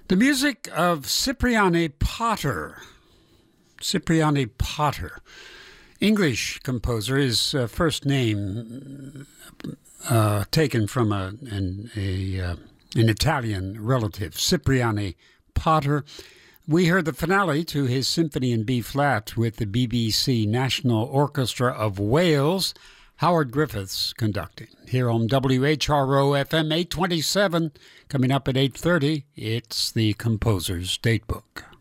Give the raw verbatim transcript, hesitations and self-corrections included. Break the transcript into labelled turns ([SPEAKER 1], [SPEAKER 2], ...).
[SPEAKER 1] The music of Cipriani Potter. Cipriani Potter. English composer. His uh, first name uh, taken from a, an, a, uh, an Italian relative, Cipriani Potter. We heard the finale to his Symphony in B-flat with the B B C National Orchestra of Wales, Howard Griffiths conducting. Here on W H R O F M eight twenty-seven, coming up at eight thirty, it's the Composer's Datebook.